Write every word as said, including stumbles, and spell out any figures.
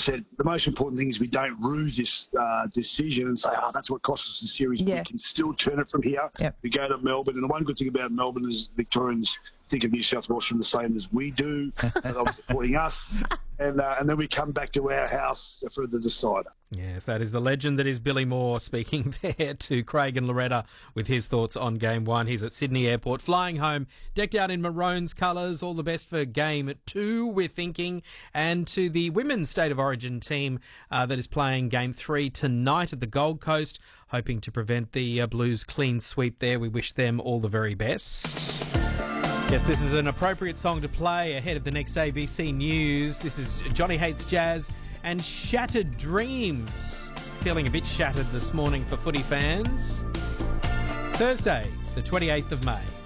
said, the most important thing is we don't rue this uh, decision and say, oh, that's what cost us the series. Yeah. We can still turn it from here. Yep. We go to Melbourne. And the one good thing about Melbourne is Victorians think of New South Wales from the same as we do. They're supporting us. And, uh, and then we come back to our house for the decider. Yes, that is the legend that is Billy Moore speaking there to Craig and Loretta with his thoughts on Game one. He's at Sydney Airport, flying home, decked out in Maroons colours. All the best for Game two, we're thinking. And to the women's State of Origin team uh, that is playing Game three tonight at the Gold Coast, hoping to prevent the uh, Blues clean sweep there. We wish them all the very best. Yes, this is an appropriate song to play ahead of the next A B C News. This is Johnny Hates Jazz and Shattered Dreams. Feeling a bit shattered this morning for footy fans. Thursday, the twenty-eighth of May.